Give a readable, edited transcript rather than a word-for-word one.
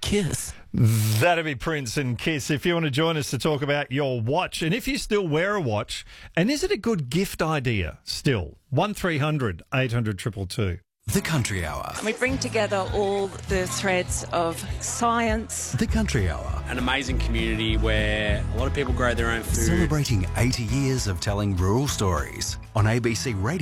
Kiss. That'd be Prince and Kiss. If you want to join us to talk about your watch, and if you still wear a watch, and is it a good gift idea still? 1300 800 222. The Country Hour. We bring together all the threads of science. The Country Hour. An amazing community where a lot of people grow their own food. Celebrating 80 years of telling rural stories on ABC Radio.